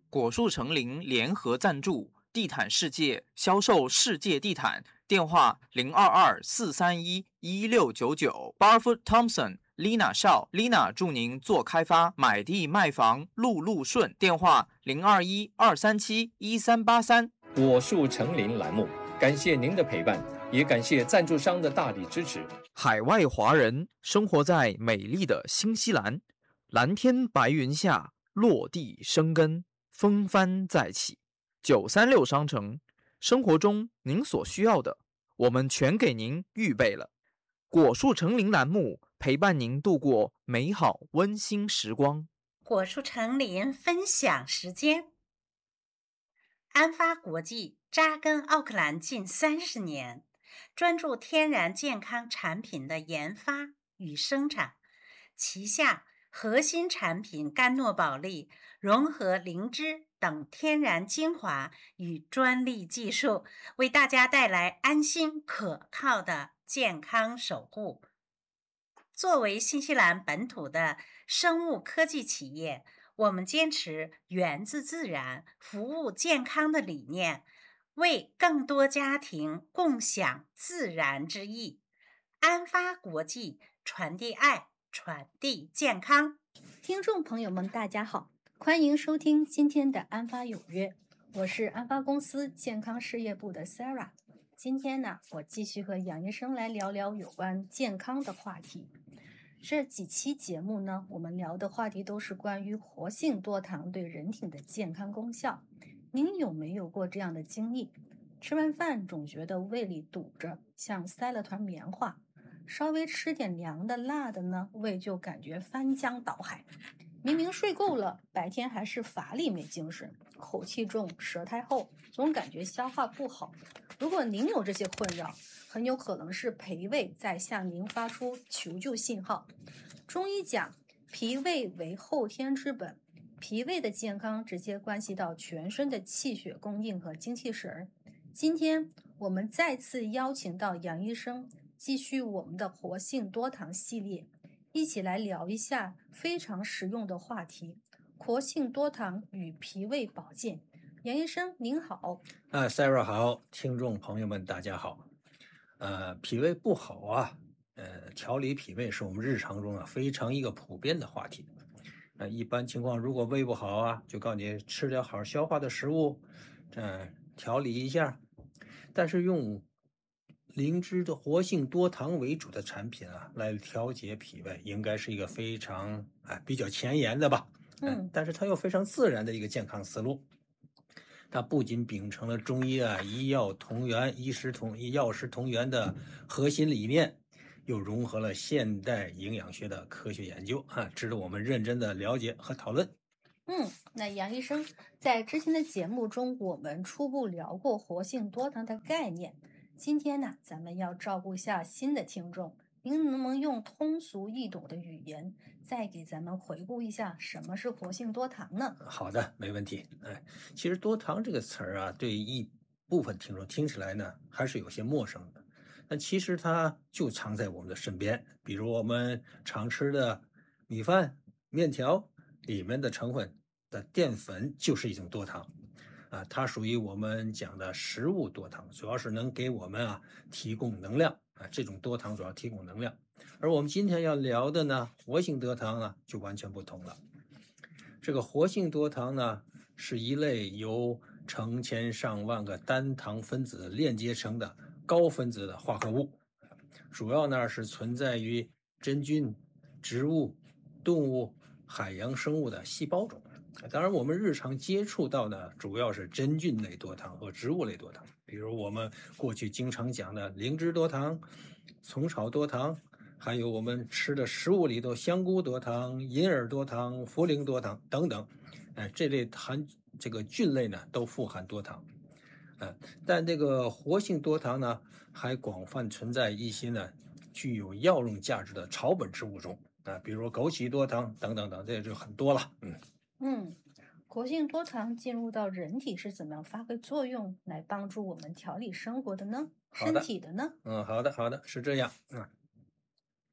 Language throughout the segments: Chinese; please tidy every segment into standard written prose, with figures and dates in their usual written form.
果树橙林联合赞助，地毯世界销售世界地毯，电话0224311699。Barfoot Thompson、Lina 邵，Lina 祝您做开发，买地卖房路路顺。电话0212371383。 果树橙林栏目，感谢您的陪伴，也感谢赞助商的大力支持。 海外华人生活在美丽的新西兰，蓝天白云下，落地生根，风帆再起。936商城，生活中您所需要的，我们全给您预备了。果树橙林栏目陪伴您度过美好温馨时光。 果树橙林分享时间。安发国际扎根奥克兰近30年，专注天然健康产品的研发与生产。旗下核心产品甘诺宝利融合灵芝等天然精华与专利技术，为大家带来安心可靠的健康守护。作为新西兰本土的生物科技企业，我们坚持源自自然、服务健康的理念，为更多家庭共享自然之意。安发国际，传递爱，传递健康。 听众朋友们，大家好，欢迎收听今天的安发有约，我是安发公司健康事业部的 Sarah。今天呢，我继续和杨医生来聊聊有关健康的话题。这几期节目呢，我们聊的话题都是关于活性多糖对人体的健康功效。您有没有过这样的经历？吃完饭总觉得胃里堵着，像塞了团棉花，稍微吃点凉的辣的呢，胃就感觉翻江倒海。明明睡够了，白天还是乏力没精神，口气重，舌苔厚，总感觉消化不好。如果您有这些困扰，很有可能是脾胃在向您发出求救信号。中医讲，脾胃为后天之本，脾胃的健康直接关系到全身的气血供应和精气神。今天我们再次邀请到杨医生，继续我们的活性多糖系列，一起来聊一下非常实用的话题：活性多糖与脾胃保健。杨医生您好。 Sarah 好，听众朋友们大家好。脾胃不好啊，调理脾胃是我们日常中非常一个普遍的话题。一般情况，如果胃不好啊，就告诉你吃点好消化的食物，调理一下。但是用灵芝的活性多糖为主的产品啊，来调节脾胃，应该是一个非常比较前沿的吧。但是它又非常自然的一个健康思路。它不仅秉承了中医医药同源、药食同源的核心理念，又融合了现代营养学的科学研究值得我们认真的了解和讨论。 那杨医生，在之前的节目中，我们初步聊过活性多糖的概念。今天呢，咱们要照顾一下新的听众，您能不能用通俗易懂的语言，再给咱们回顾一下什么是活性多糖呢？ 好的，没问题。其实多糖这个词儿对一部分听众听起来呢，还是有些陌生的。但其实它就藏在我们的身边，比如我们常吃的米饭、面条里面的成分的淀粉就是一种多糖它属于我们讲的食物多糖，主要是能给我们提供能量这种多糖主要提供能量。而我们今天要聊的呢，活性多糖呢就完全不同了。这个活性多糖呢，是一类由成千上万个单糖分子链接成的高分子的化合物，主要呢是存在于真菌、植物、动物、海洋生物的细胞中。当然我们日常接触到的主要是真菌类多糖和植物类多糖，比如我们过去经常讲的灵芝多糖、虫草多糖，还有我们吃的食物里头香菇多糖、银耳多糖、茯苓多糖等等这类这个菌类呢都富含多糖但这个活性多糖呢还广泛存在一些呢具有药用价值的草本植物中比如枸杞多糖等等等，这就很多了。 活性多糖进入到人体是怎么样发挥作用来帮助我们调理生活的呢？身体的呢？ 好的，是这样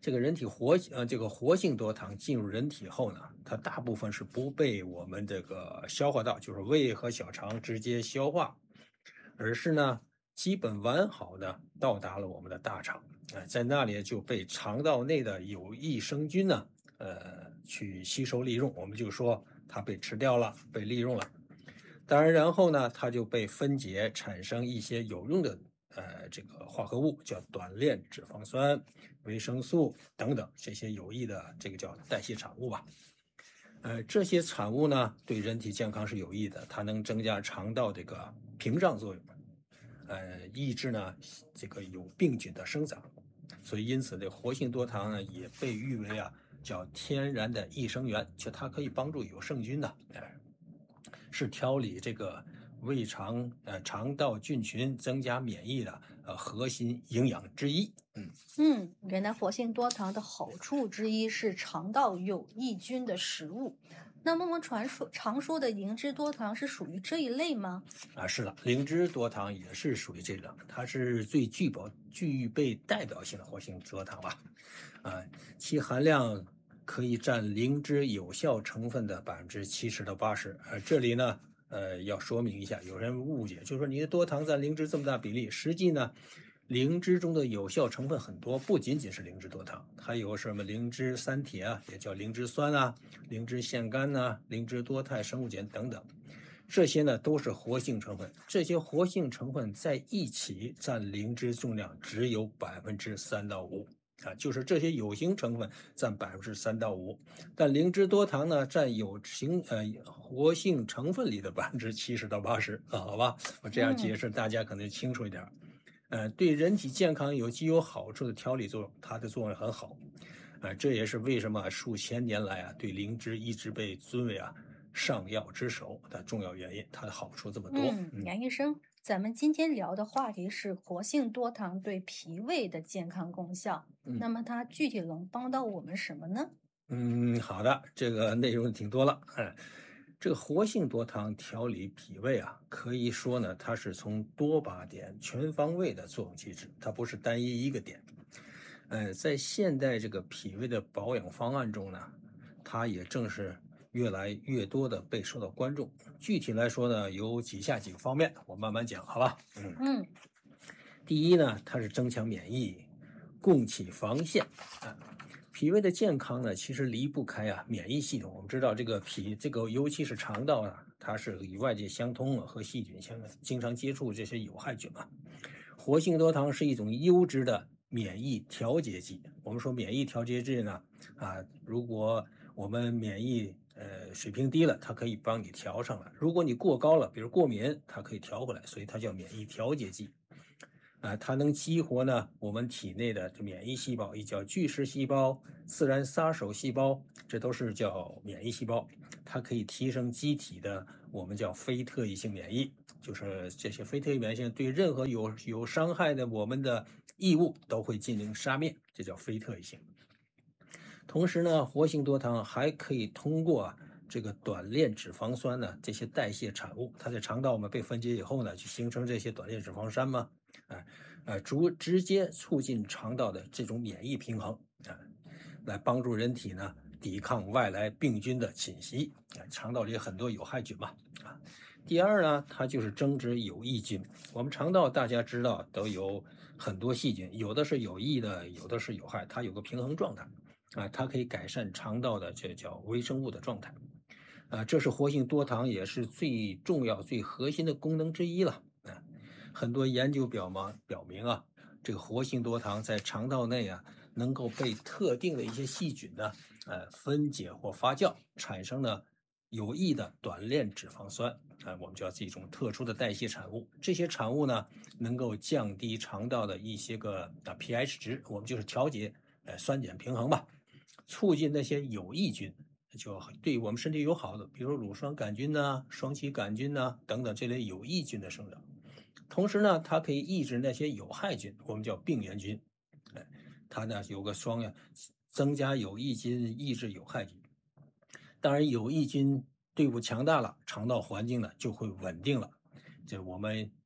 这个这个活性多糖进入人体后呢，它大部分是不被我们这个消化道，就是胃和小肠直接消化，而是呢基本完好的到达了我们的大肠，在那里就被肠道内的有益生菌呢，去吸收利用，我们就说它被吃掉了，被利用了。当然，然后呢，它就被分解产生一些有用的这个化合物，叫短链脂肪酸、维生素等等这些有益的这个叫代谢产物吧。这些产物呢对人体健康是有益的，它能增加肠道这个屏障作用，抑制呢这个有病菌的生长。所以因此这活性多糖呢也被誉为叫天然的益生元，就它可以帮助有胜菌的，是调理这个胃肠肠道菌群、增加免疫的核心营养之一。 原来活性多糖的好处之一是肠道有益菌的食物。那么我们常说的灵芝多糖是属于这一类吗？ 是的，灵芝多糖也是属于这个，它是最具备代表性的活性多糖吧。其含量可以占灵芝有效成分的70%到80%。这里呢，要说明一下，有人误解，就是说你的多糖占灵芝这么大比例，实际呢，灵芝中的有效成分很多，不仅仅是灵芝多糖，还有什么灵芝三铁也叫灵芝酸灵芝腺苷灵芝多肽生物碱等等，这些呢都是活性成分。这些活性成分在一起占灵芝重量只有3%到5%。就是这些有形成分占3%到5%，但灵芝多糖呢占活性成分里的70%到80%，好吧？我这样解释大家可能清楚一点。对人体健康极有好处的调理作用，它的作用很好。这也是为什么数千年来对灵芝一直被尊为上药之首的重要原因，它的好处这么多。 杨医生，咱们今天聊的话题是活性多糖对脾胃的健康功效。那么它具体能帮到我们什么呢？ 好的，这个内容挺多了。这个活性多糖调理脾胃可以说呢，它是从多把点、全方位的作用机制，它不是单一一个点。在现代这个脾胃的保养方案中呢，它也正是越来越多的被受到关注。具体来说呢，有以下几个方面，我慢慢讲，好吧？第一呢，它是增强免疫，供起防线。脾胃的健康呢，其实离不开免疫系统。我们知道这个尤其是肠道它是与外界相通和细菌经常接触这些有害菌活性多糖是一种优质的免疫调节剂。我们说免疫调节剂呢，如果我们免疫水平低了，它可以帮你调上来；如果你过高了，比如过敏，它可以调回来，所以它叫免疫调节剂。它能激活呢我们体内的免疫细胞，也叫巨噬细胞、自然杀手细胞，这都是叫免疫细胞。它可以提升机体的我们叫非特异性免疫，就是这些非特异免疫性对任何有伤害的我们的异物都会进行杀灭，这叫非特异性。同时呢，活性多糖还可以通过这个短链脂肪酸呢这些代谢产物，它在肠道被分解以后呢，就形成这些短链脂肪酸嘛，直接促进肠道的这种免疫平衡来帮助人体呢抵抗外来病菌的侵袭。肠道里很多有害菌嘛第二呢，它就是增殖有益菌。我们肠道大家知道都有很多细菌，有的是有益的，有的是有害，它有个平衡状态它可以改善肠道的这叫微生物的状态这是活性多糖也是最重要最核心的功能之一了很多研究表明这个活性多糖在肠道内能够被特定的一些细菌呢分解或发酵，产生了有益的短链脂肪酸我们叫这种特殊的代谢产物。这些产物呢能够降低肠道的一些个pH 值，我们就是调节酸碱平衡吧，促进那些有益菌，就对我们身体有好的，比如乳酸杆菌双歧杆菌等等这类有益菌的生长。同时呢，它可以抑制那些有害菌，我们叫病原菌。它呢有个增加有益菌，抑制有害菌。当然，有益菌队伍强大了，肠道环境呢就会稳定了。这我们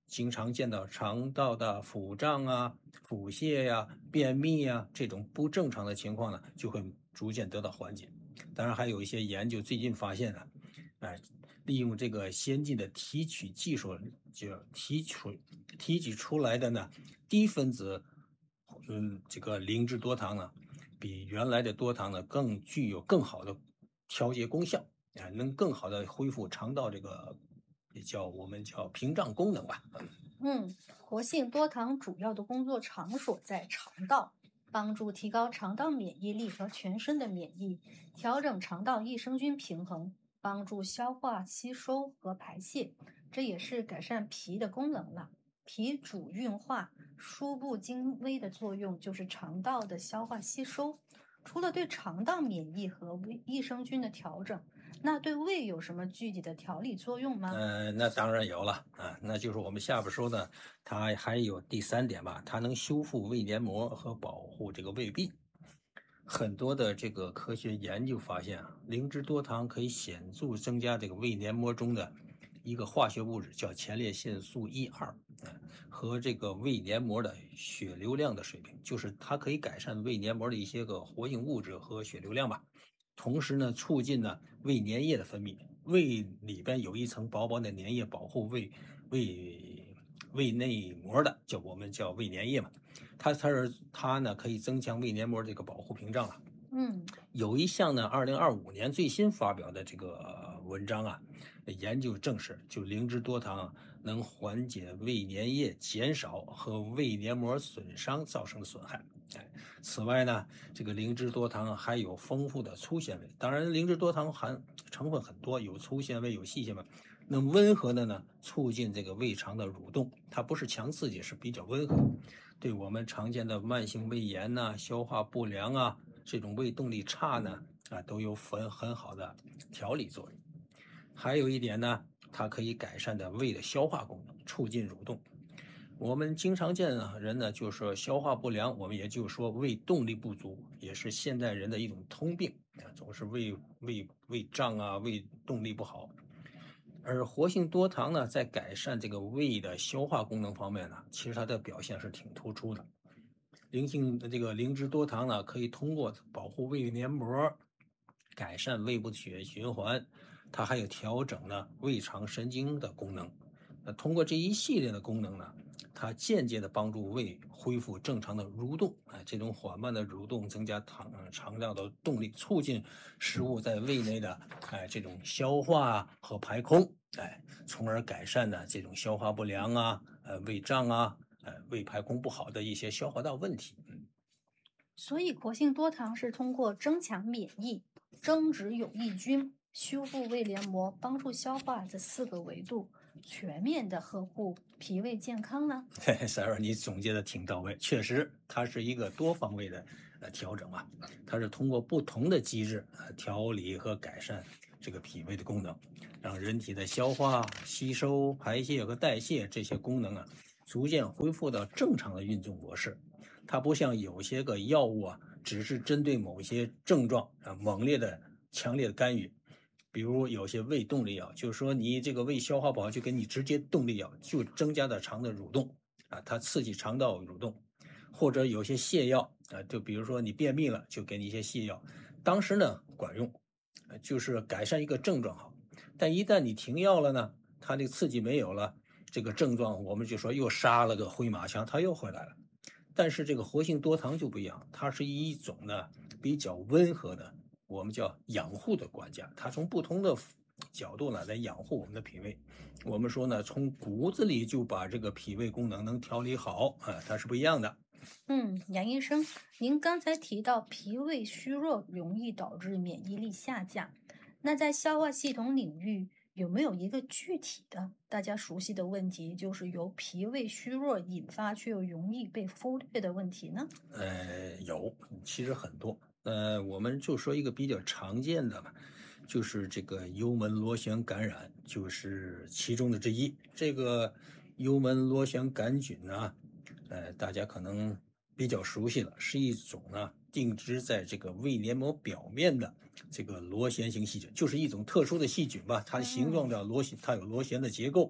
经常见到肠道的腹胀啊、腹泻呀、便秘呀这种不正常的情况呢，就会逐渐得到缓解。当然，还有一些研究最近发现呢，利用这个先进的提取技术，就提取出来的呢低分子，这个灵芝多糖呢，比原来的多糖呢更具有更好的调节功效，能更好的恢复肠道这个我们叫屏障功能吧。 活性多糖主要的工作场所在肠道，帮助提高肠道免疫力和全身的免疫，调整肠道益生菌平衡，帮助消化吸收和排泄，这也是改善脾的功能了。脾主运化，输布精微的作用就是肠道的消化吸收。除了对肠道免疫和益生菌的调整，那对胃有什么具体的调理作用吗？ 那当然有了啊，那就是我们下边说的，它还有第3点吧，它能修复胃黏膜和保护这个胃壁。很多的这个科学研究发现啊，灵芝多糖可以显著增加这个胃黏膜中的一个化学物质，叫前列腺素1、2，和这个胃黏膜的血流量的水平，就是它可以改善胃黏膜的一些个活性物质和血流量吧。同时呢，促进呢胃粘液的分泌。胃里边有一层薄薄的粘液保护胃内膜的，我们叫胃粘液嘛。它呢可以增强胃黏膜这个保护屏障了。有一项呢2025年最新发表的这个文章啊，研究证实，就灵芝多糖能缓解胃粘液减少和胃黏膜损伤造成的损害。此外呢，这个灵芝多糖还有丰富的粗纤维。当然，灵芝多糖成分很多，有粗纤维，有细纤维。那温和的呢，促进这个胃肠的蠕动，它不是强刺激，是比较温和，对我们常见的慢性胃炎呐、消化不良啊、这种胃动力差呢，都有很好的调理作用。还有一点呢，它可以改善的胃的消化功能，促进蠕动。我们经常见人呢，就是说消化不良，我们也就是说胃动力不足，也是现代人的一种通病，总是胃胀啊，胃动力不好。而活性多糖呢，在改善这个胃的消化功能方面呢，其实它的表现是挺突出的。灵芝多糖呢，可以通过保护胃黏膜，改善胃部的血液循环，它还有调整呢胃肠神经的功能。通过这一系列的功能呢，它间接的帮助胃恢复正常的蠕动，这种缓慢的蠕动增加肠道的动力，促进食物在胃内的这种消化和排空，从而改善呢这种消化不良啊、胃胀啊、胃排空不好的一些消化道问题。 所以活性多糖是通过增强免疫、增殖有益菌、修复胃黏膜、帮助消化这4个维度，全面的呵护脾胃健康呢。 Sarah，你总结的挺到位，确实它是一个多方位的调整啊，它是通过不同的机制调理和改善这个脾胃的功能，让人体的消化、吸收、排泄和代谢这些功能逐渐恢复到正常的运作模式。它不像有些个药物只是针对某些症状猛烈的、强烈的干预。比如有些胃动力药，就是说你这个胃消化不好，就给你直接动力药，就增加了肠的蠕动它刺激肠道蠕动。或者有些泻药就比如说你便秘了，就给你一些泻药，当时呢管用，就是改善一个症状好。但一旦你停药了呢，它这个刺激没有了，这个症状我们就说又杀了个回马枪，它又回来了。但是这个活性多糖就不一样，它是一种呢比较温和的，我们叫养护的管家，它从不同的角度呢来养护我们的脾胃。我们说呢，从骨子里就把这个脾胃功能能调理好它是不一样的。 杨医生，您刚才提到脾胃虚弱容易导致免疫力下降，那在消化系统领域有没有一个具体的大家熟悉的问题，就是由脾胃虚弱引发却又容易被忽略的问题呢？ 有，其实很多。我们就说一个比较常见的吧，就是这个幽门螺旋杆菌，就是其中的之一。这个幽门螺旋杆菌呢，大家可能比较熟悉了，是一种呢定植在这个胃黏膜表面的这个螺旋形细菌，就是一种特殊的细菌吧。它的形状叫螺旋，它有螺旋的结构，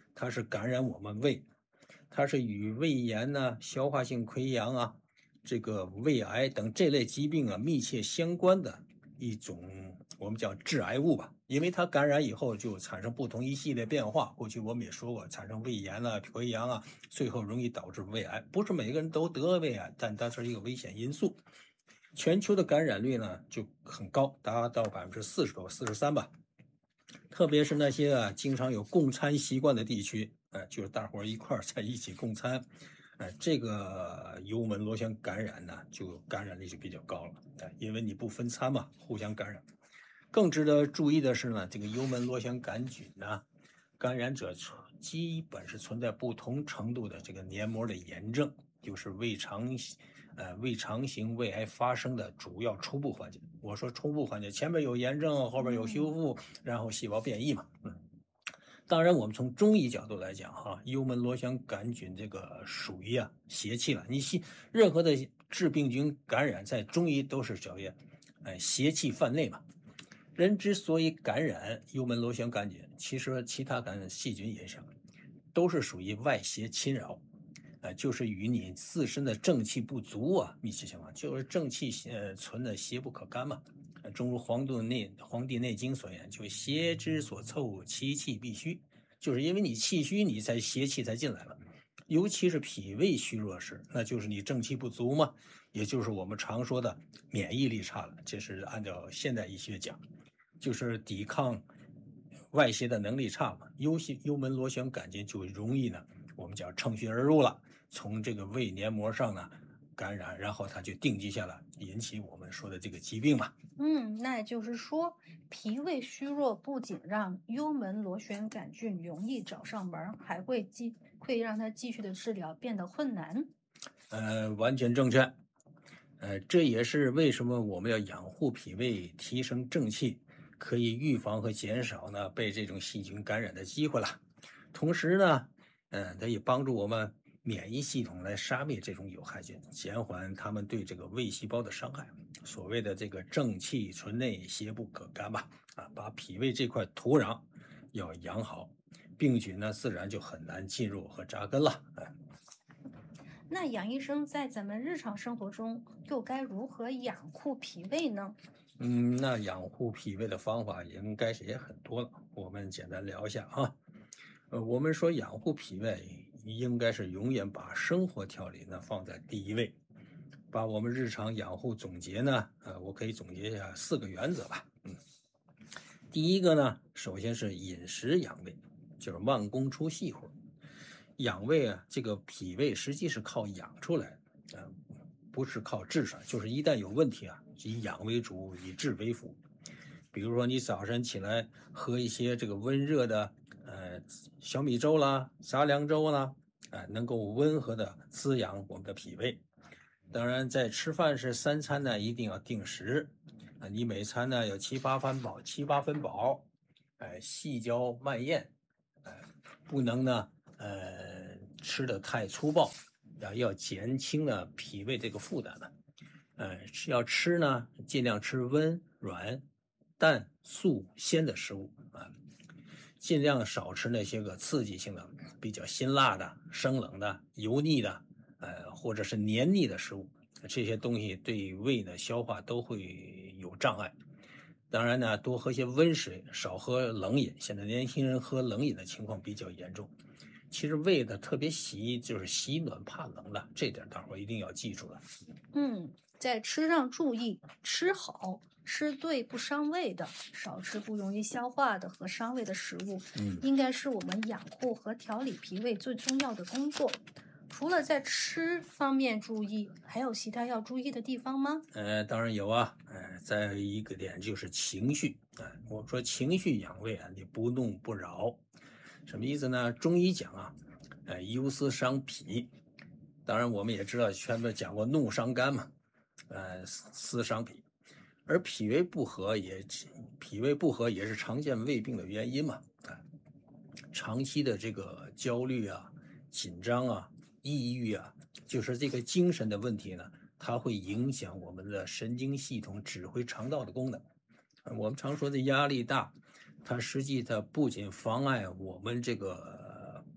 它是感染我们胃，它是与胃炎呐、消化性溃疡啊、这个胃癌等这类疾病啊密切相关的一种我们叫致癌物吧。因为它感染以后就产生不同一系列变化，过去我们也说过，产生胃炎啊、溃疡啊，最后容易导致胃癌。不是每个人都得胃癌，但它是一个危险因素。全球的感染率呢就很高，达到40%多、43%吧。特别是那些经常有共餐习惯的地区，就是大伙儿一块儿在一起共餐，这个幽门螺旋感染呢，就感染率就比较高了，因为你不分餐嘛，互相感染。更值得注意的是呢，这个幽门螺旋杆菌呢，感染者基本是存在不同程度的这个黏膜的炎症，就是胃肠型胃癌发生的主要初步环节。我说初步环节，前面有炎症，后边有修复，然后细胞变异嘛。当然，我们从中医角度来讲，幽门螺旋杆菌这个属于邪气了。任何的致病菌感染，在中医都是属于邪气犯内嘛。人之所以感染幽门螺旋杆菌，其实其他感染细菌也像，都是属于外邪侵扰，就是与你自身的正气不足密切相关，就是正气存的邪不可干嘛。正如黄帝内经所言，就邪之所凑，其气必虚，就是因为你气虚，你才邪气才进来了。尤其是脾胃虚弱时，那就是你正气不足嘛，也就是我们常说的免疫力差了。这是按照现代医学讲，就是抵抗外邪的能力差嘛。幽门螺旋杆菌就容易呢，我们讲乘虚而入了，从这个胃黏膜上呢感染，然后它就定居下来，引起我们说的这个疾病嘛。 那也就是说，脾胃虚弱不仅让幽门螺旋杆菌容易找上门，还会让它继续的治疗变得困难。 完全正确。这也是为什么我们要养护脾胃，提升正气，可以预防和减少呢被这种细菌感染的机会了。同时呢，它也帮助我们免疫系统来杀灭这种有害菌，减缓它们对这个胃细胞的伤害。所谓的这个正气存内，邪不可干吧。把脾胃这块土壤要养好，病菌呢自然就很难进入和扎根了。 那杨医生在咱们日常生活中又该如何养护脾胃呢？ 那养护脾胃的方法应该是也很多了，我们简单聊一下啊。我们说养护脾胃，应该是永远把生活调理呢放在第一位。把我们日常养护总结呢，我可以总结一下4个原则吧。第一个呢，首先是饮食养胃，就是慢工出细活。养胃这个脾胃实际是靠养出来的，不是靠治上，就是一旦有问题以养为主，以治为辅。比如说你早晨起来喝一些这个温热的小米粥啦、杂粮粥啦，能够温和的滋养我们的脾胃。当然在吃饭时3餐呢一定要定时，你每餐呢有7、8分饱，细嚼慢咽，不能呢吃的太粗暴，要减轻呢脾胃这个负担了。要吃呢尽量吃温软淡素鲜的食物尽量少吃那些个刺激性的比较辛辣的、生冷的、油腻的或者是黏腻的食物，这些东西对胃的消化都会有障碍。当然呢，多喝些温水，少喝冷饮。现在年轻人喝冷饮的情况比较严重。其实胃的特别就是喜暖怕冷的，这点大伙一定要记住了。 在吃上注意，吃好吃对不伤胃的，少吃不容易消化的和伤胃的食物，应该是我们养护和调理脾胃最重要的工作。除了在吃方面注意，还有其他要注意的地方吗？ 当然有再一个点就是情绪我说情绪养胃你不怒不扰，什么意思呢？中医讲忧思伤脾，当然我们也知道前面讲过怒伤肝嘛，思伤脾，而脾胃不和也是常见胃病的原因嘛。长期的这个焦虑紧张抑郁就是这个精神的问题呢，它会影响我们的神经系统指挥肠道的功能。我们常说的压力大，它实际它不仅妨碍我们这个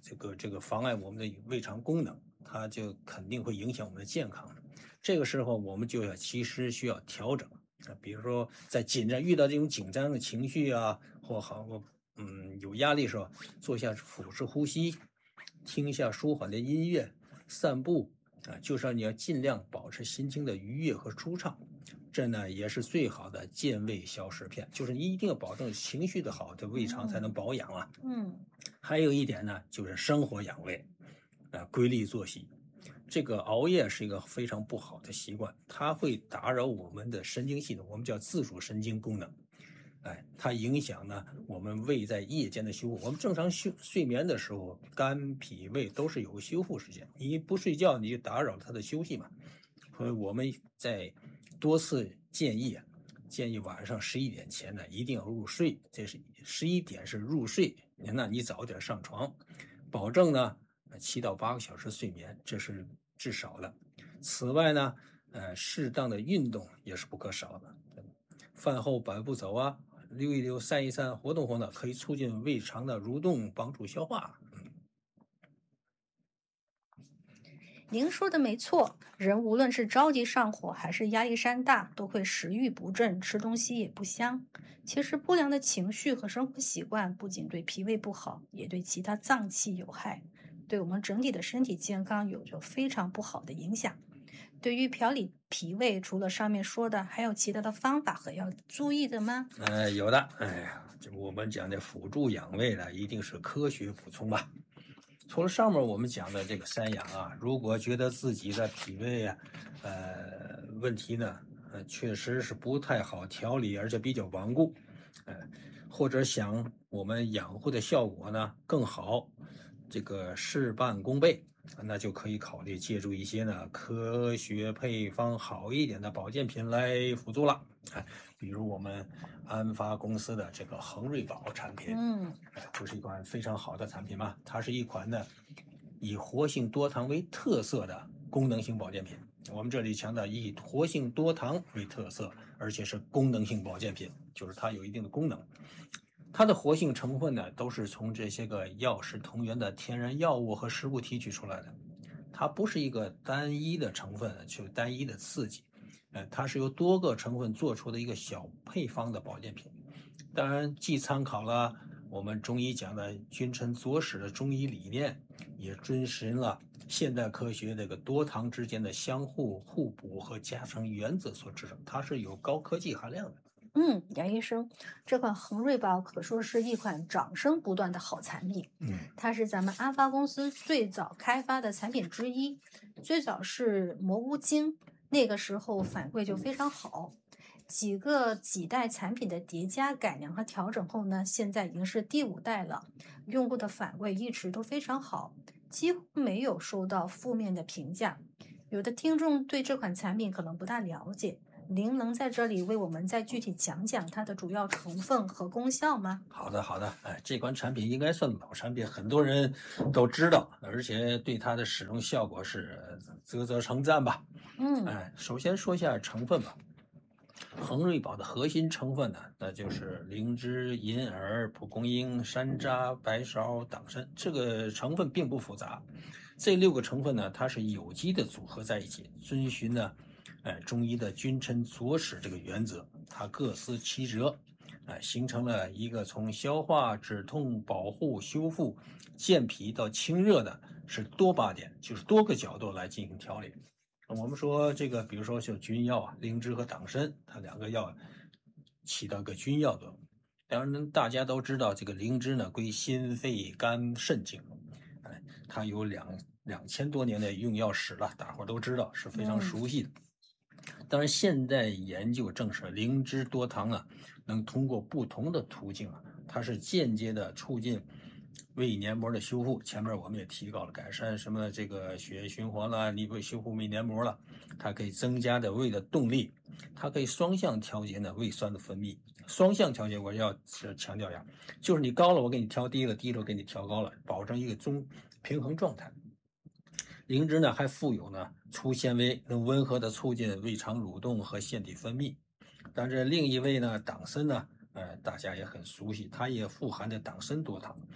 这个妨碍我们的胃肠功能，它就肯定会影响我们的健康。这个时候我们就其实需要调整啊，比如说在遇到这种紧张的情绪啊，或有压力的时候，做一下腹式呼吸，听一下舒缓的音乐，散步啊，就是你要尽量保持心情的愉悦和舒畅。这呢也是最好的健胃消食片，就是你一定要保证情绪的好，这胃肠才能保养啊。还有一点呢，就是生活养胃，规律作息。这个熬夜是一个非常不好的习惯，它会打扰我们的神经系统，我们叫自主神经功能。它影响呢我们胃在夜间的修复。我们正常睡眠的时候，肝脾胃都是有个修复时间，你不睡觉你就打扰它的休息嘛。所以我们在多次建议晚上11点前呢一定要入睡，这是11点是入睡，那你早点上床，保证呢7到8个小时睡眠，这是至少的。此外呢，适当的运动也是不可少的。饭后百步走啊，溜一溜，散一散，活动活动，可以促进胃肠的蠕动，帮助消化。 您说的没错，人无论是着急上火还是压力山大，都会食欲不振，吃东西也不香。其实不良的情绪和生活习惯不仅对脾胃不好，也对其他脏器有害，对我们整体的身体健康有着非常不好的影响。对于调理脾胃，除了上面说的，还有其他的方法和要注意的吗？ 有的。我们讲的辅助养胃呢，一定是科学补充吧。除了上面我们讲的这个3养啊，如果觉得自己的脾胃问题呢，确实是不太好调理，而且比较顽固，或者想我们养护的效果呢更好，这个事半功倍，那就可以考虑借助一些呢科学配方好一点的保健品来辅助了。比如我们安发公司的这个恒瑞宝产品，这是一款非常好的产品嘛。它是一款呢以活性多糖为特色的功能性保健品。我们这里强调以活性多糖为特色，而且是功能性保健品，就是它有一定的功能。它的活性成分呢，都是从这些个药食同源的天然药物和食物提取出来的，它不是一个单一的成分，就单一的刺激。它是由多个成分做出的一个小配方的保健品，当然既参考了我们中医讲的君臣佐使的中医理念，也遵循了现代科学这个多糖之间的相互互补和加成原则所制成，它是有高科技含量的。 杨医生，这款恒瑞宝可说是一款掌声不断的好产品。它是咱们安发公司最早开发的产品之一，最早是魔乌精，那个时候反馈就非常好。几代产品的叠加改良和调整后呢，现在已经是第5代了，用户的反馈一直都非常好，几乎没有收到负面的评价。有的听众对这款产品可能不大了解，您能在这里为我们再具体讲讲它的主要成分和功效吗？ 好的，这款产品应该算老产品，很多人都知道，而且对它的使用效果是啧称赞吧。首先说一下成分吧。恒瑞宝的核心成分呢，那就是灵芝、银耳、蒲公英、山楂、白芍、党参，这个成分并不复杂。这6个成分呢，它是有机的组合在一起，遵循呢中医的君臣佐使这个原则，它各司其职，形成了一个从消化、止痛、保护、修复、健脾到清热的是多靶点，就是多个角度来进行调理。我们说这个，比如说像君药啊，灵芝和党参，它2个药起到个君药作用。当然，大家都知道这个灵芝呢归心肺肝肾经，它有2000多年的用药史了，大伙都知道，是非常熟悉的。当然，现在研究证实，灵芝多糖呢能通过不同的途径它是间接的促进胃黏膜的修复。前面我们也提到了，改善什么这个血液循环了，你会修复胃黏膜了，它可以增加的胃的动力，它可以双向调节呢胃酸的分泌。双向调节我要强调一下，就是你高了我给你调低了，低了我给你调高了，保证一个平衡状态。灵芝呢还富有呢粗纤维，能温和的促进胃肠蠕动和腺体分泌。但是另一位呢党参呢大家也很熟悉，它也富含着党参多糖，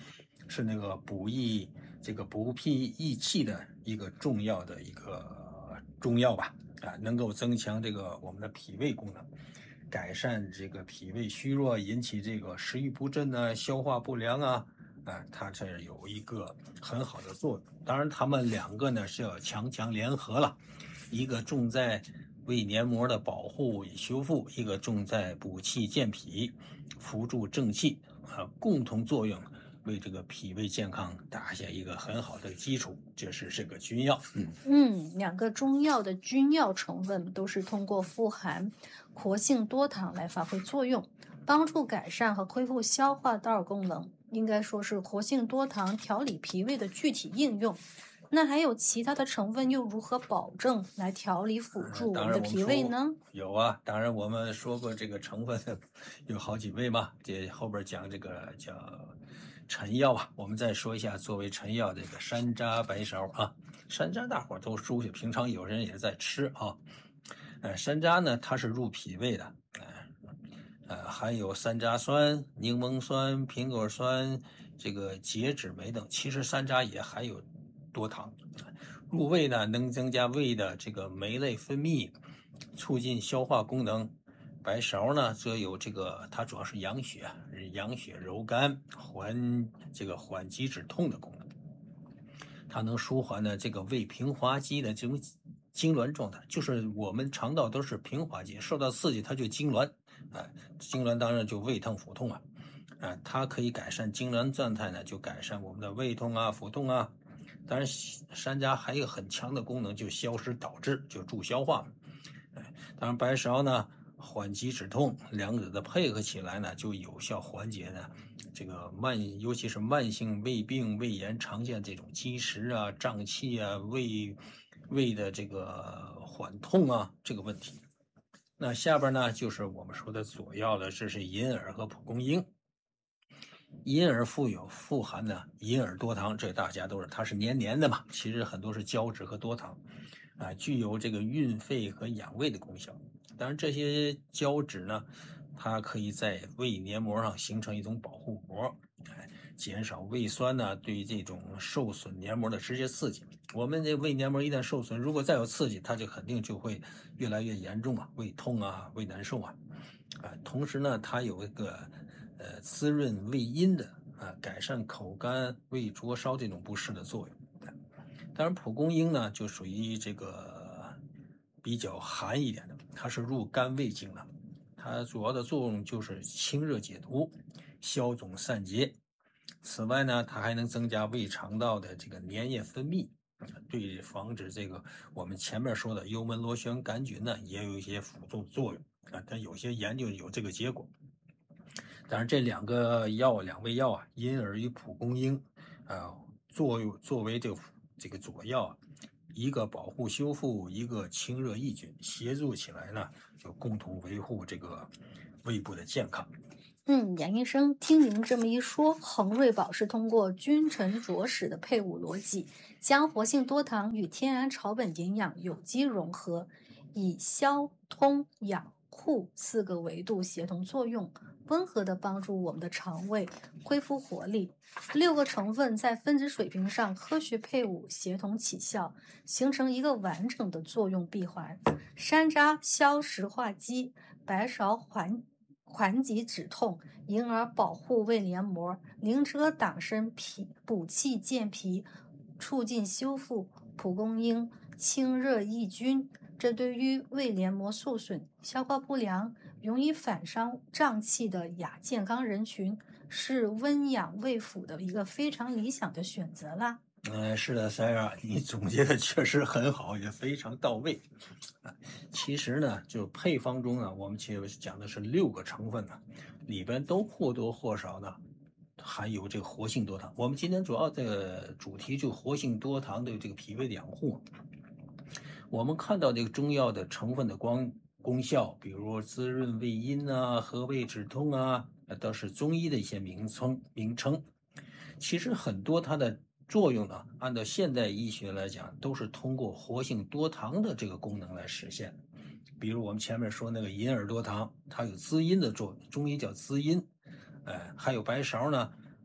是那个补脾益气的一个重要的一个中药吧，能够增强这个我们的脾胃功能，改善这个脾胃虚弱引起这个食欲不振啊、消化不良啊，它这有一个很好的作用。当然，它们两个呢是要强强联合了，一个重在胃黏膜的保护与修复，一个重在补气健脾、扶助正气，共同作用为这个脾胃健康打下一个很好的基础。这是这个君药。 两个中药的君药成分都是通过富含活性多糖来发挥作用，帮助改善和恢复消化道功能，应该说是活性多糖调理脾胃的具体应用。那还有其他的成分又如何保证来调理辅助我们的脾胃呢？ 有啊，当然我们说过这个成分有好几味嘛，这后边讲这个叫陈药啊，我们再说一下作为陈药这个山楂、白芍啊。山楂大伙儿都熟悉，平常有人也在吃啊。山楂呢，它是入脾胃的，含有山楂酸、柠檬酸、苹果酸、这个节脂酶等。其实山楂也含有多糖，入胃呢能增加胃的这个酶类分泌，促进消化功能。白芍呢则有这个，它主要是养血、柔肝、缓急止痛的功能。它能舒缓呢这个胃平滑肌的这种痉挛状态，就是我们肠道都是平滑肌，受到刺激它就痉挛，痉挛当然就胃疼腹痛啊，它可以改善痉挛状态呢，就改善我们的胃痛啊、腹痛啊。当然，山楂还有很强的功能，就消食导滞，就助消化。当然，白芍呢缓急止痛，两者的配合起来呢，就有效缓解呢这个尤其是慢性胃病、胃炎常见这种积食啊、胀气啊、胃的这个缓痛啊这个问题。那下边呢就是我们说的佐药了，这是银耳和蒲公英。银耳富含呢银耳多糖，这大家都是，它是黏黏的嘛，其实很多是胶质和多糖，具有这个运肺和养胃的功效。当然，这些胶质呢，它可以在胃黏膜上形成一种保护膜，减少胃酸呢对这种受损黏膜的直接刺激。我们这胃黏膜一旦受损，如果再有刺激，它就肯定就会越来越严重啊，胃痛啊，胃难受啊。同时呢，它有一个滋润胃阴的改善口干、胃灼烧这种不适的作用。当然，蒲公英呢就属于这个比较寒一点的，它是入肝胃经的，它主要的作用就是清热解毒、消肿散结。此外呢，它还能增加胃肠道的这个粘液分泌，对防止这个我们前面说的幽门螺旋杆菌呢也有一些辅助作用但有些研究有这个结果。当然，这两味药啊，银耳与蒲公英作为这个佐药，一个保护修复，一个清热抑菌，协助起来呢，就共同维护这个胃部的健康。 杨医生，听您这么一说，恒瑞宝是通过君臣佐使的配伍逻辑，将活性多糖与天然草本营养有机融合，以消、通、养、护4个维度协同作用，温和地帮助我们的肠胃恢复活力。6个成分在分子水平上科学配伍，协同起效，形成一个完整的作用闭环。山楂消食化积，白芍缓急止痛，银耳保护胃黏膜，灵芝党参补气健脾，促进修复，蒲公英清热抑菌。这对于胃黏膜受损、消化不良、容易反伤胀气的亚健康人群，是温养胃腑的一个非常理想的选择啦。 是的，Sarah，你总结的确实很好，也非常到位。其实呢，就配方中呢，我们其实讲的是6个成分呢，里边都或多或少呢含有这个活性多糖。我们今天主要的主题就活性多糖的这个脾胃的养护。我们看到这个中药的成分的功效，比如滋润胃阴啊、和胃止痛啊，都是中医的一些名称。其实很多它的作用呢，按照现代医学来讲，都是通过活性多糖的这个功能来实现。比如我们前面说那个银耳多糖，它有滋阴的作用，中医叫滋阴。还有白芍呢，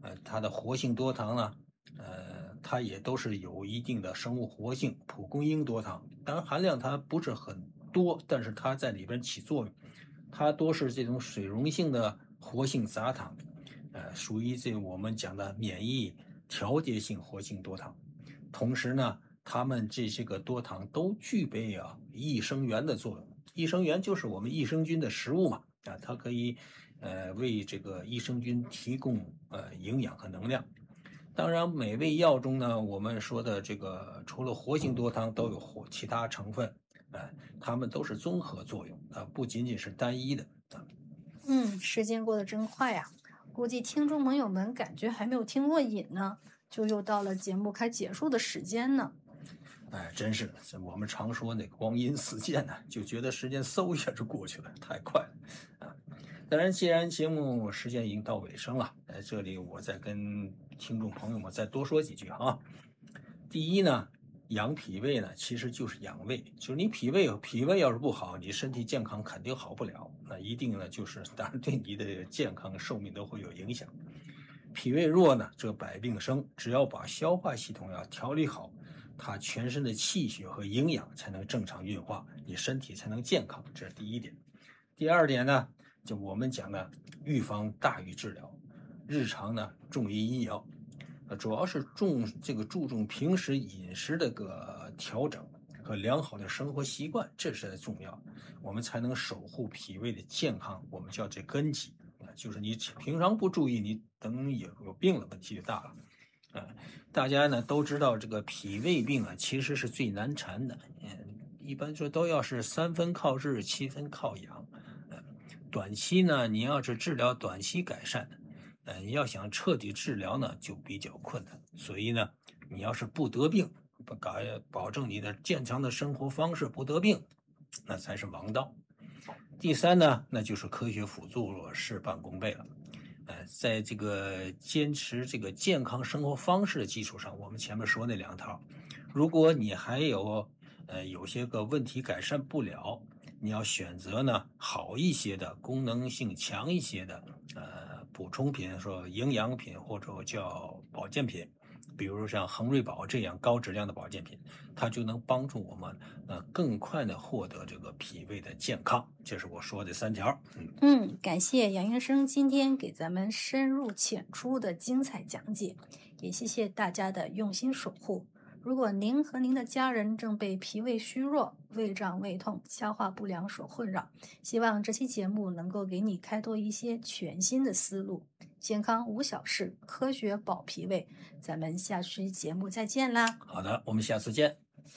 它的活性多糖呢，它也都是有一定的生物活性，蒲公英多糖，当然含量它不是很多，但是它在里边起作用，它多是这种水溶性的活性杂糖，属于这我们讲的免疫调节性活性多糖。同时呢，它们这些个多糖都具备益生元的作用。益生元就是我们益生菌的食物嘛，它可以为这个益生菌提供营养和能量。当然，每味药中呢，我们说的这个除了活性多糖，都有其他成分，它们都是综合作用不仅仅是单一的。 时间过得真快呀，估计听众朋友们感觉还没有听过瘾呢，就又到了节目快结束的时间呢。 真是的，我们常说那个光阴似箭呢，就觉得时间嗖一下就过去了，太快了当然，既然节目时间已经到尾声了，在这里我再跟听众朋友们再多说几句第一呢，养脾胃呢其实就是养胃，就是你脾胃要是不好，你身体健康肯定好不了，那一定呢就是当然对你的健康寿命都会有影响。脾胃弱呢，这百病生，只要把消化系统要调理好，它全身的气血和营养才能正常运化，你身体才能健康，这是第一点。第二点呢，就我们讲的预防大于治疗，日常呢重于医疗，主要是注重平时饮食的个调整和良好的生活习惯，这是重要，我们才能守护脾胃的健康，我们叫这根基，就是你平常不注意，你等有病了，问题就大了。大家呢都知道这个脾胃病其实是最难缠的，一般说都要是3分靠治，7分靠养。短期呢，你要是治疗短期改善，你要想彻底治疗呢就比较困难。所以呢，你要是不得病，保证你的健康的生活方式不得病，那才是王道。第三呢，那就是科学辅助事半功倍了。在这个坚持这个健康生活方式的基础上，我们前面说那2套，如果你还有些个问题改善不了，你要选择呢好一些的、功能性强一些的补充品，说营养品或者叫保健品，比如像恒瑞宝这样高质量的保健品，它就能帮助我们更快的获得这个脾胃的健康。这是我说的3条。 感谢杨医生今天给咱们深入浅出的精彩讲解，也谢谢大家的用心守护。如果您和您的家人正被脾胃虚弱、胃胀、胃痛、消化不良所困扰，希望这期节目能够给你开拓一些全新的思路。健康无小事，科学保脾胃。咱们下期节目再见啦！ 好的，我们下次见。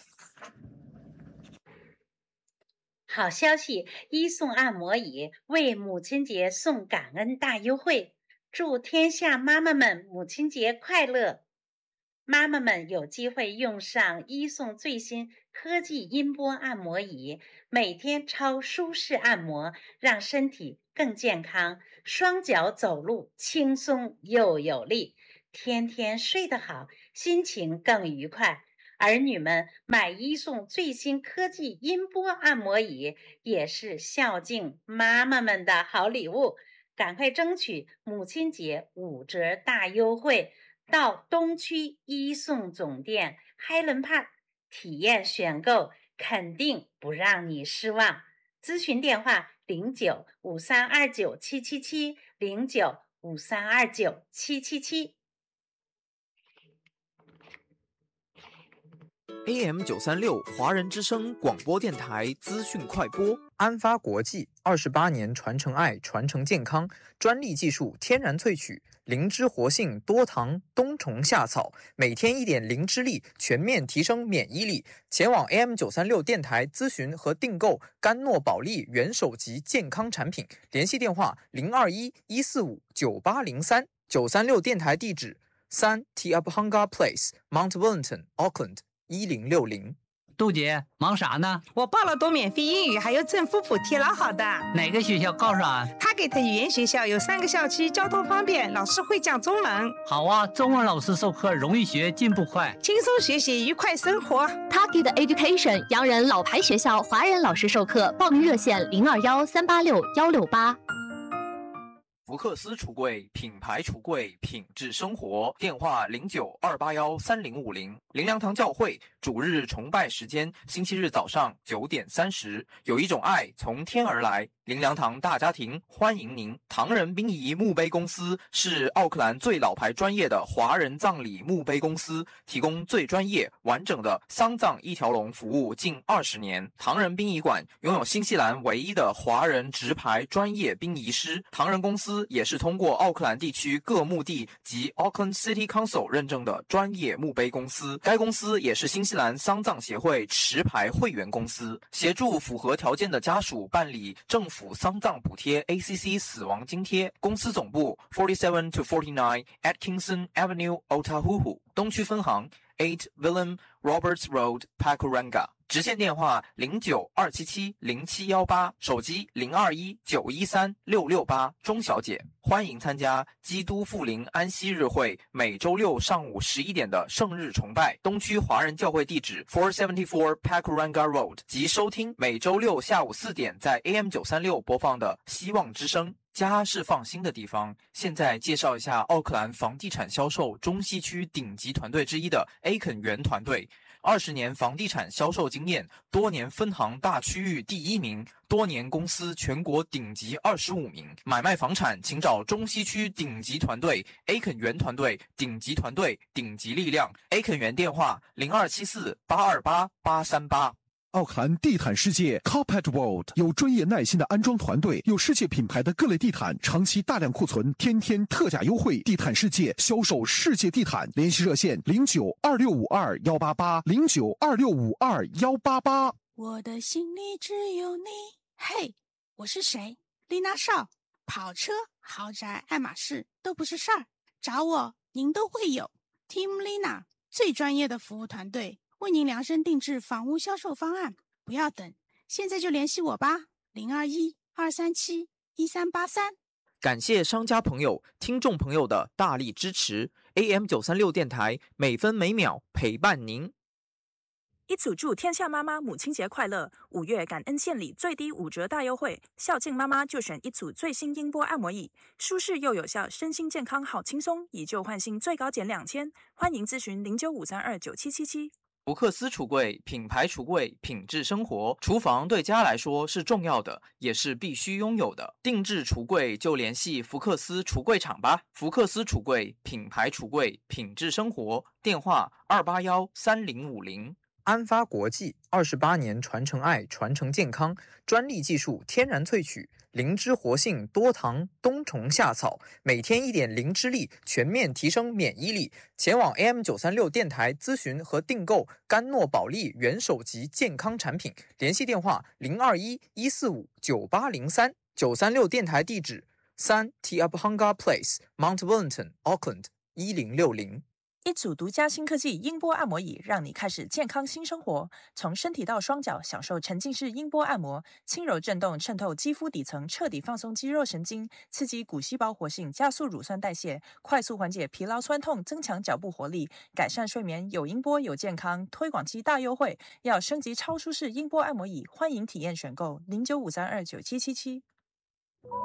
好消息，医送按摩椅为母亲节送感恩大优惠，祝天下妈妈们母亲节快乐！妈妈们有机会用上医送最新科技音波按摩椅，每天超舒适按摩，让身体更健康，双脚走路轻松又有力，天天睡得好，心情更愉快。儿女们买医送最新科技音波按摩椅，也是孝敬妈妈们的好礼物，赶快争取母亲节5折大优惠，到东区医送总店 Highland Park 体验选购，肯定不让你失望。咨询电话0953297777 0953297777。 AM936华人之声广播电台资讯快播，安发国际28年传承爱、传承健康，专利技术天然萃取，灵芝活性多糖冬虫夏草，每天1点灵芝力，全面提升免疫力。前往 AM936电台咨询和订购甘诺宝利元首级健康产品，联系电话021-145-9803。936电台地址3 Tiabhanga Place Mount Wellington Auckland 1060。 杜姐忙啥呢？ 我报了多免费英语，还有政府补贴，老好的。 哪个学校告诉俺 ？Target 语言学校有3个校区，交通方便，老师会讲中文。 好啊，中文老师授课容易学，进步快， 轻松学习，愉快生活。 Target Education 洋人老牌学校，华人老师授课，报名热线021386168。 福克斯橱柜，品牌橱柜，品质生活。电话0928135050。灵粮堂教会主日崇拜时间：星期日早上9点30。有一种爱从天而来。灵粮堂大家庭欢迎您。唐人殡仪墓碑公司是奥克兰最老牌专业的华人葬礼墓碑公司，提供最专业完整的丧葬一条龙服务近20年。唐人殡仪馆拥有新西兰唯一的华人直牌专业殡仪师。唐人公司也是通过奥克兰地区各墓地及 Auckland City Council 认证的专业墓碑公司。该公司也是新西兰丧葬协会持牌会员公司，协助符合条件的家属办理政府丧葬补贴 ACC 死亡津贴。公司总部47 to 49 Atkinson Avenue, Otahuhu。东区分行8 Willem Roberts Road, Pakuranga。直线电话0927707118，手机0219136668。钟小姐，欢迎参加基督复临安息日会每周六上午11点的圣日崇拜。东区华人教会地址474 Pakuranga Road， 及收听每周六下午4点在 AM936 播放的希望之声。家是放心的地方。现在介绍一下奥克兰房地产销售中西区顶级团队之一的 A 肯园团队。20年房地产销售经验，多年分行大区域第1名，多年公司全国顶级25名。买卖房产请找中西区顶级团队 A 肯园团队，顶级团队，顶级力量。A 肯园电话0274828838。 奥克兰地毯世界 Carpet World 有专业耐心的安装团队，有世界品牌的各类地毯，长期大量库存，天天特价优惠。地毯世界销售世界地毯，联系热线092652188，092652188。 我的心里只有你。嘿，我是谁？丽娜少。跑车、豪宅、爱马仕都不是事儿，找我您都会有。Team Lina 最专业的服务团队，为您量身定制房屋销售方案，不要等，现在就联系我吧，0212371383。 感谢商家朋友、听众朋友的大力支持。AM936 电台每分每秒陪伴您。 一组祝天下妈妈母亲节快乐！5月感恩献礼最低5折大优惠，孝敬妈妈就选一组最新音波按摩椅，舒适又有效，身心健康好轻松，以旧换新最高减2000。欢迎咨询0953297777。 福克斯橱柜，品牌橱柜，品质生活。厨房对家来说是重要的，也是必须拥有的。定制橱柜就联系福克斯橱柜厂吧。福克斯橱柜，品牌橱柜，品质生活。电话2813050。安发国际28年传承爱，传承健康，专利技术，天然萃取，灵芝活性，多糖，冬虫夏草，每天1点灵芝力，全面提升免疫力。前往 AM936 电台咨询和订购甘诺宝利元首级健康产品，联系电话0211459803。936电台地址3 Tiabhanga Place, Mount Wellington, Auckland 1060。 一组独家新科技音波按摩椅，让你开始健康新生活。从身体到双脚，享受沉浸式音波按摩，轻柔震动渗透肌肤底层，彻底放松肌肉神经，刺激骨细胞活性，加速乳酸代谢，快速缓解疲劳酸痛，增强脚部活力，改善睡眠。有音波有健康，推广期大优惠，要升级超舒适音波按摩椅，欢迎体验选购0953297777。